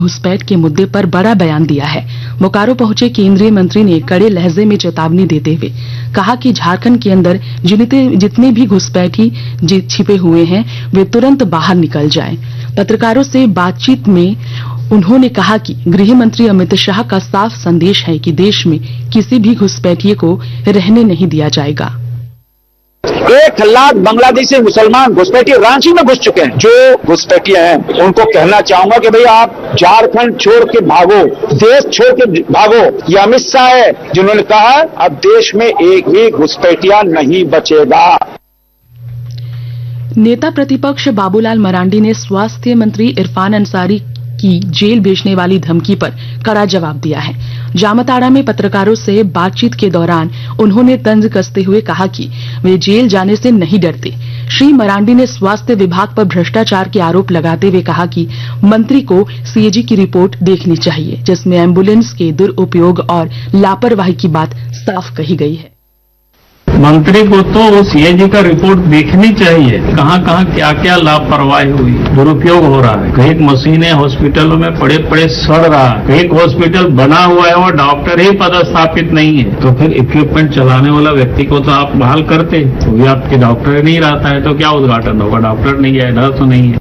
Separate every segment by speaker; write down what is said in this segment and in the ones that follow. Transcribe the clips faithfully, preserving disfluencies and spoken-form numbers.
Speaker 1: घुसपैठ के मुद्दे पर बड़ा बयान दिया है। बोकारो पहुंचे केंद्रीय मंत्री ने कड़े लहजे में चेतावनी देते हुए कहा कि झारखंड के अंदर जितने भी घुसपैठी छिपे हुए हैं वे तुरंत बाहर निकल जाएं। पत्रकारों से बातचीत में उन्होंने कहा कि गृह मंत्री अमित शाह का साफ संदेश है कि देश में किसी भी घुसपैठिए को रहने नहीं दिया जाएगा।
Speaker 2: एक लाख बांग्लादेशी मुसलमान घुसपैठिए रांची में घुस चुके हैं। जो घुसपैठिए हैं उनको कहना चाहूंगा कि भाई आप झारखंड छोड़ के भागो, देश छोड़ के भागो। ये अमित शाह है जिन्होंने कहा अब देश में एक भी घुसपैठिया नहीं बचेगा।
Speaker 1: नेता प्रतिपक्ष बाबूलाल मरांडी ने स्वास्थ्य मंत्री इरफान अंसारी की जेल भेजने वाली धमकी पर कड़ा जवाब दिया है। जामताड़ा में पत्रकारों से बातचीत के दौरान उन्होंने तंज कसते हुए कहा कि वे जेल जाने से नहीं डरते। श्री मरांडी ने स्वास्थ्य विभाग पर भ्रष्टाचार के आरोप लगाते हुए कहा कि मंत्री को सीएजी की रिपोर्ट देखनी चाहिए जिसमें एम्बुलेंस के दुरुपयोग और लापरवाही की बात साफ कही गई है।
Speaker 3: मंत्री को तो सीएजी का रिपोर्ट देखनी चाहिए, कहां कहां क्या क्या लापरवाही हुई, दुरुपयोग हो रहा है। कई मशीनें हॉस्पिटलों में पड़े पड़े सड़ रहा है, एक हॉस्पिटल बना हुआ है और डॉक्टर ही पदस्थापित नहीं है, तो फिर इक्विपमेंट चलाने वाला व्यक्ति को तो आप बहाल करते, तो भी आपके डॉक्टर नहीं रहता है तो क्या उद्घाटन होगा? डॉक्टर नहीं है, डर तो नहीं है।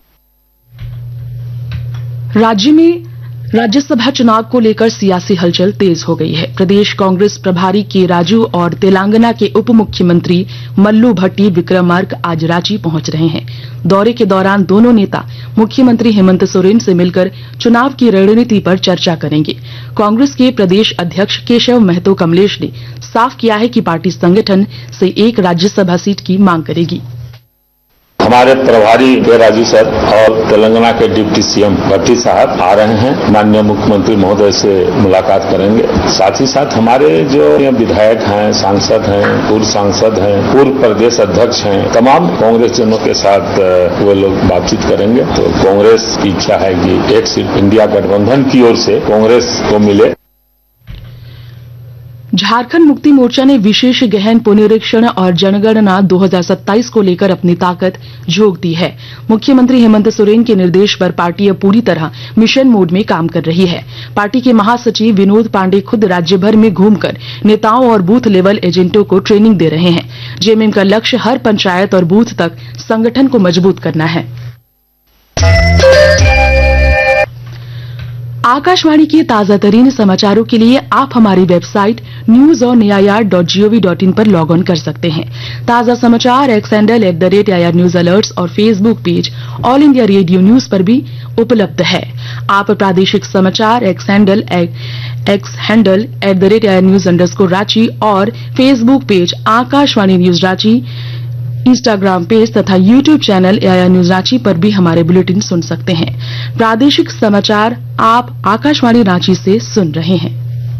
Speaker 1: राज्य में राज्यसभा चुनाव को लेकर सियासी हलचल तेज हो गई है। प्रदेश कांग्रेस प्रभारी के राजू और तेलंगाना के उप मुख्यमंत्री मल्लू भट्टी विक्रमार्क आज रांची पहुंच रहे हैं। दौरे के दौरान दोनों नेता मुख्यमंत्री हेमंत सोरेन से मिलकर चुनाव की रणनीति पर चर्चा करेंगे। कांग्रेस के प्रदेश अध्यक्ष केशव महतो कमलेश ने साफ किया है कि पार्टी संगठन से एक राज्यसभा सीट की मांग करेगी।
Speaker 4: हमारे प्रभारी के राजू सर और तेलंगाना के डिप्टी सीएम भट्टी साहब आ रहे हैं, माननीय मुख्यमंत्री महोदय से मुलाकात करेंगे। साथ ही साथ हमारे जो विधायक हैं, सांसद हैं, पूर्व सांसद हैं, पूर्व प्रदेश अध्यक्ष हैं, तमाम कांग्रेस जनों के साथ वो लोग बातचीत करेंगे। तो कांग्रेस की इच्छा है कि एक सीट इंडिया गठबंधन की ओर से कांग्रेस को मिले।
Speaker 1: झारखंड मुक्ति मोर्चा ने विशेष गहन पुनरीक्षण और जनगणना दो हज़ार सत्ताईस को लेकर अपनी ताकत झोंक दी है। मुख्यमंत्री हेमंत सोरेन के निर्देश पर पार्टी अब पूरी तरह मिशन मोड में काम कर रही है। पार्टी के महासचिव विनोद पांडे खुद राज्य भर में घूमकर नेताओं और बूथ लेवल एजेंटों को ट्रेनिंग दे रहे हैं। जेएमएम का लक्ष्य हर पंचायत और बूथ तक संगठन को मजबूत करना है। आकाशवाणी के ताजा तरीन समाचारों के लिए आप हमारी website news on AIR dot gov dot in पर लॉग ऑन कर सकते हैं। ताजा समाचार x handle at the rate AIR news alerts और Facebook page all India radio news पर भी उपलब्ध है। आप प्रादेशिक समाचार x handle x handle at the rate AIR news underscore Ranchi और Facebook page Akashvani news Ranchi, Instagram page तथा YouTube channel AIR news Ranchi पर भी हमारे बुलेटिन सुन सकते हैं। प्रादेशिक समाचार आप आकाशवाणी रांची से सुन रहे हैं।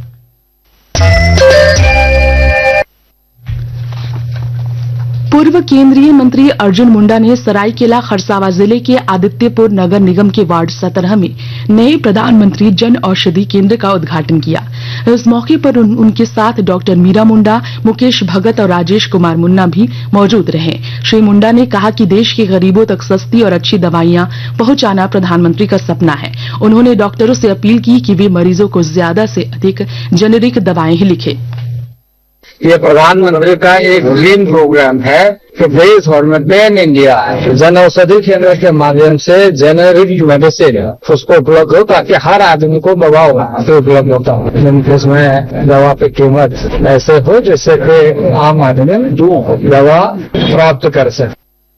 Speaker 1: पूर्व केंद्रीय मंत्री अर्जुन मुंडा ने सरायकेला खरसावा जिले के आदित्यपुर नगर निगम के वार्ड सत्रह में नए प्रधानमंत्री जन औषधि केंद्र का उद्घाटन किया। इस मौके पर उन, उनके साथ डॉक्टर मीरा मुंडा, मुकेश भगत और राजेश कुमार मुन्ना भी मौजूद रहे। श्री मुंडा ने कहा कि देश के गरीबों तक सस्ती और अच्छी दवाइयां पहुंचाना प्रधानमंत्री का सपना है। उन्होंने डॉक्टरों से अपील की कि वे मरीजों को ज्यादा से अधिक जेनेरिक दवाएं ही लिखें।
Speaker 5: ये प्रधानमंत्री का एक ड्रीम प्रोग्राम है कि देश भर में पैन इंडिया जन औषधि केंद्र के माध्यम से जेनेरिक मेडिसिन उसको उपलब्ध हो ताकि हर आदमी को दवा उपलब्ध होता हो। इसमें दवा की कीमत ऐसे हो जिससे कि आम आदमी दवा प्राप्त कर सके।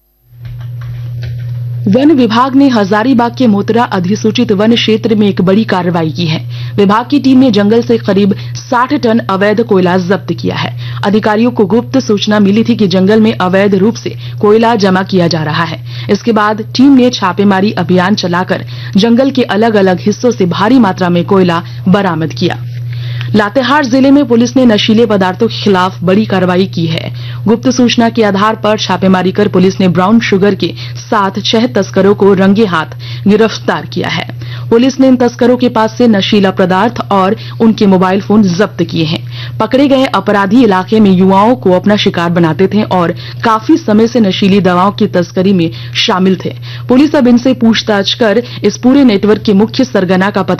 Speaker 1: वन विभाग ने हजारीबाग के मोतरा अधिसूचित वन क्षेत्र में एक बड़ी कार्रवाई की है। विभाग की टीम ने जंगल से करीब साठ टन अवैध कोयला जब्त किया है। अधिकारियों को गुप्त सूचना मिली थी कि जंगल में अवैध रूप से कोयला जमा किया जा रहा है। इसके बाद टीम ने छापेमारी अभियान चलाकर जंगल के अलग अलग हिस्सों से भारी मात्रा में कोयला बरामद किया। लातेहार जिले में पुलिस ने नशीले पदार्थों के खिलाफ बड़ी कार्रवाई की है। गुप्त सूचना के आधार पर छापेमारी कर पुलिस ने ब्राउन शुगर के साथ छह तस्करों को रंगे हाथ गिरफ्तार किया है। पुलिस ने इन तस्करों के पास से नशीला पदार्थ और उनके मोबाइल फोन जब्त किए हैं। पकड़े गए अपराधी इलाके में युवाओं को अपना शिकार बनाते थे और काफी समय से नशीली दवाओं की तस्करी में शामिल थे। पुलिस अब इनसे पूछताछ कर इस पूरे नेटवर्क के मुख्य सरगना का पता